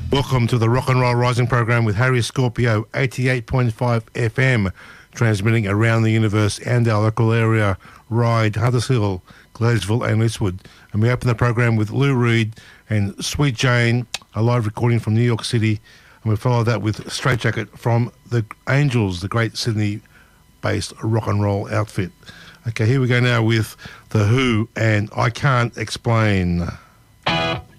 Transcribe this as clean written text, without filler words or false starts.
Welcome to the Rock and Roll Rising program with Harry Scorpio, 88.5 FM, transmitting around the universe and our local area, Ryde, Hunters Hill, Gladesville and Eastwood. And we open the program with Lou Reed and Sweet Jane, a live recording from New York City. And we follow that with Straight Jacket from the Angels, the great Sydney-based rock and roll outfit. Okay, here we go now with The Who and I Can't Explain.